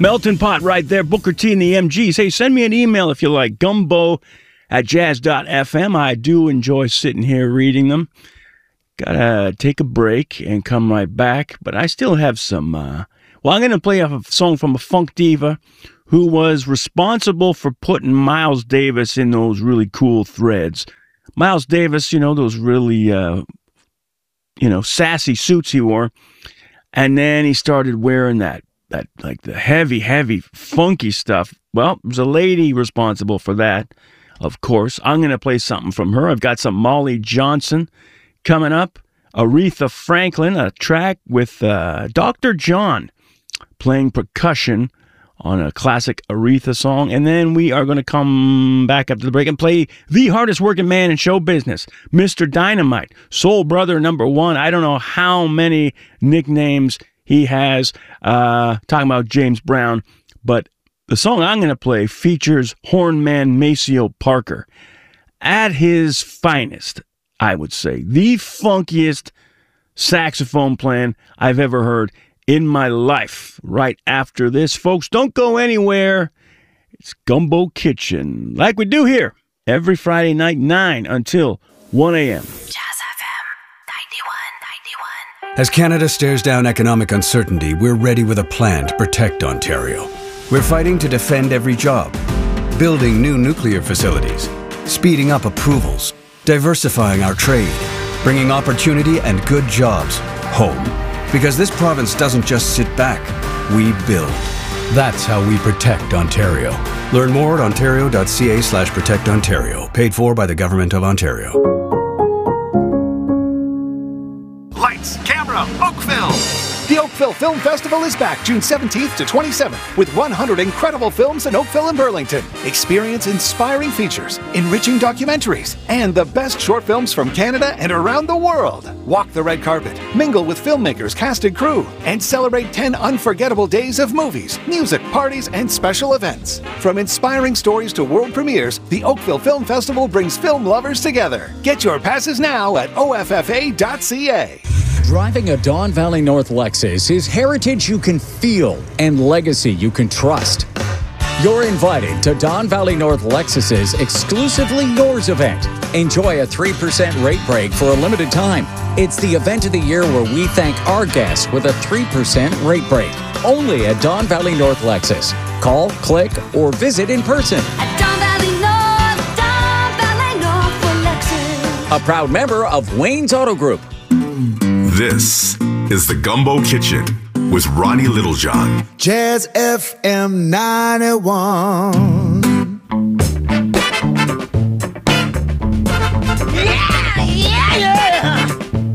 Melting pot right there. Booker T and the MGs. Hey, send me an email if you like. Gumbo@jazz.fm. I do enjoy sitting here reading them. Gotta take a break and come right back. But I still have some... I'm going to play a song from a funk diva who was responsible for putting Miles Davis in those really cool threads. Miles Davis, those really, sassy suits he wore. And then he started wearing that like the heavy, funky stuff. Well, there's a lady responsible for that, of course. I'm going to play something from her. I've got some Molly Johnson coming up. Aretha Franklin, a track with Dr. John playing percussion on a classic Aretha song. And then we are going to come back after the break and play the hardest working man in show business, Mr. Dynamite, Soul Brother #1. I don't know how many nicknames he has, talking about James Brown, but the song I'm going to play features hornman Maceo Parker at his finest, I would say. The funkiest saxophone playing I've ever heard in my life. Right after this, folks, don't go anywhere. It's Gumbo Kitchen, like we do here every Friday night, 9 until 1 a.m. As Canada stares down economic uncertainty, we're ready with a plan to protect Ontario. We're fighting to defend every job, building new nuclear facilities, speeding up approvals, diversifying our trade, bringing opportunity and good jobs home. Because this province doesn't just sit back, we build. That's how we protect Ontario. Learn more at ontario.ca/protectontario. Paid for by the Government of Ontario. Lights, camera, Oakville! The Oakville Film Festival is back June 17th to 27th with 100 incredible films in Oakville and Burlington. Experience inspiring features, enriching documentaries, and the best short films from Canada and around the world. Walk the red carpet, mingle with filmmakers, cast and crew, and celebrate 10 unforgettable days of movies, music, parties, and special events. From inspiring stories to world premieres, the Oakville Film Festival brings film lovers together. Get your passes now at OFFA.ca. Driving a Don Valley North Lexus is heritage you can feel and legacy you can trust. You're invited to Don Valley North Lexus's Exclusively Yours event. Enjoy a 3% rate break for a limited time. It's the event of the year where we thank our guests with a 3% rate break. Only at Don Valley North Lexus. Call, click, or visit in person. At Don Valley North for Lexus. A proud member of Wayne's Auto Group. This is the Gumbo Kitchen with Ronnie Littlejohn. Jazz FM 91.